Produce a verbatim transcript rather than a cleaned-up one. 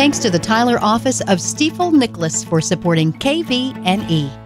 thanks to the Tyler office of Stiefel Nicholas for supporting K V N E.